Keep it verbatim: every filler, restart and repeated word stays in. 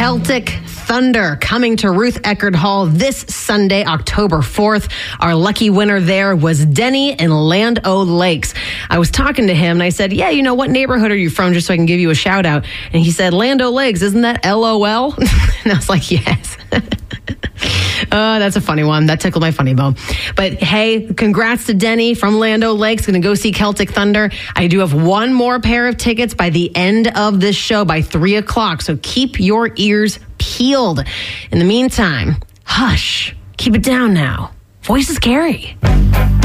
Celtic Thunder coming to Ruth Eckerd Hall this Sunday, October fourth. Our lucky winner there was Denny in Land O'Lakes. I was talking to him and I said, yeah, you know, what neighborhood are you from, just so I can give you a shout out? And he said, Land O'Lakes, isn't that L O L? And I was like, yes. Oh, that's a funny one. That tickled my funny bone. But hey, congrats to Denny from Land O'Lakes. Going to go see Celtic Thunder. I do have one more pair of tickets by the end of this show, by three o'clock. So keep your ears peeled. In the meantime, hush. Keep it down now. Voices carry.